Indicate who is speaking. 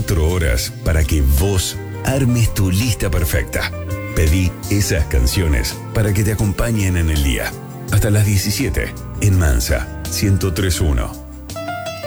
Speaker 1: 24 horas para que vos armes tu lista perfecta. Pedí esas canciones para que te acompañen en el día. Hasta las 17 en Mansa 1031.